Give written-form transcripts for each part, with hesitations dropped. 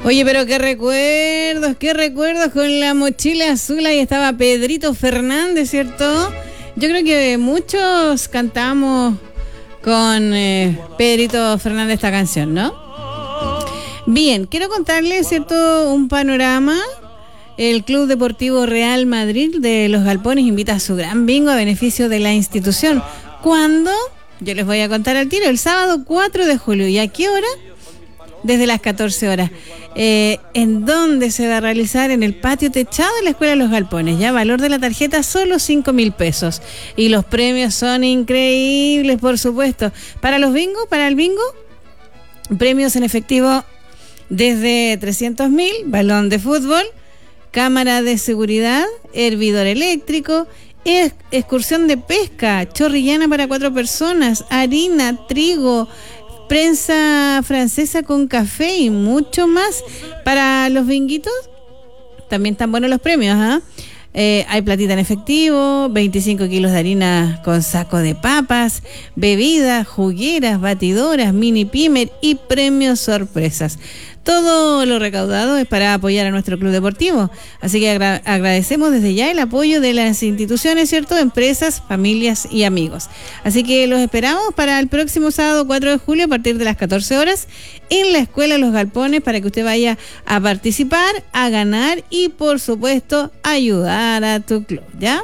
Oye, pero qué recuerdos con la mochila azul. Ahí estaba Pedrito Fernández, ¿cierto? Yo creo que muchos cantamos con Pedrito Fernández esta canción, ¿no? Bien, quiero contarles, ¿cierto?, un panorama. El Club Deportivo Real Madrid de Los Galpones invita a su gran bingo a beneficio de la institución. ¿Cuándo? Yo les voy a contar al tiro. El sábado 4 de julio. ¿Y a qué hora? Desde las 14 horas. ¿En dónde se va a realizar? En el patio techado de la Escuela Los Galpones. Ya, valor de la tarjeta solo 5.000 pesos. Y los premios son increíbles, por supuesto. Para el bingo, premios en efectivo desde 300.000, balón de fútbol, cámara de seguridad, hervidor eléctrico, excursión de pesca, chorrillana para 4 personas, harina, trigo, prensa francesa con café y mucho más. Para los binguitos también están buenos los premios, ¿ah? Hay platita en efectivo, 25 kilos de harina con saco de papas, bebidas, jugueras, batidoras, mini pimer y premios sorpresas. Todo lo recaudado es para apoyar a nuestro club deportivo. Así que agradecemos desde ya el apoyo de las instituciones, ¿cierto?, empresas, familias y amigos. Así que los esperamos para el próximo sábado 4 de julio a partir de las 14 horas en la Escuela Los Galpones para que usted vaya a participar, a ganar y, por supuesto, ayudar a tu club, ¿ya?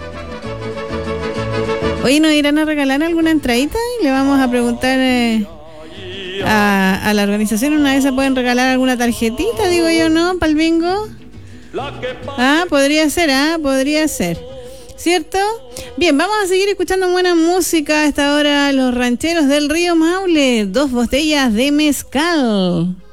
Hoy nos irán a regalar alguna entradita y le vamos a preguntar a la organización, una vez se pueden regalar alguna tarjetita, digo yo, ¿no? Para el bingo. Podría ser. ¿Cierto? Bien, vamos a seguir escuchando buena música a esta hora. Los Rancheros del Río Maule, 2 botellas de mezcal.